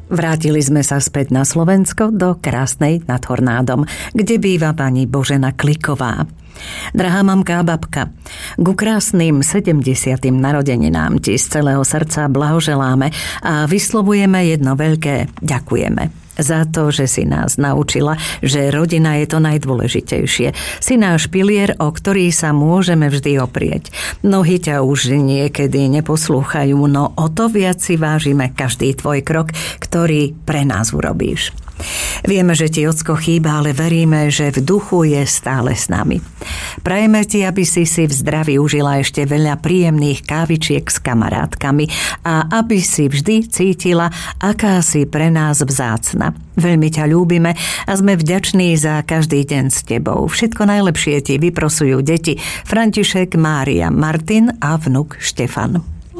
Vrátili sme sa späť na Slovensko do krásnej nad Hornádom, kde býva pani Božena Kliková. Drahá mamka a babka, ku krásnym 70. narodeninám ti z celého srdca blahoželáme a vyslovujeme jedno veľké ďakujeme. Za to, že si nás naučila, že rodina je to najdôležitejšie. Si náš pilier, o ktorý sa môžeme vždy oprieť. Mnohí ťa už niekedy neposlúchajú, no o to viac si vážime každý tvoj krok, ktorý pre nás urobíš. Vieme, že ti ocko chýba, ale veríme, že v duchu je stále s nami. Prajeme ti, aby si v zdraví užila ešte veľa príjemných kávičiek s kamarátkami a aby si vždy cítila, aká si pre nás vzácna. Veľmi ťa ľúbime a sme vďační za každý deň s tebou. Všetko najlepšie ti vyprosujú deti František, Mária, Martin a vnuk Štefan.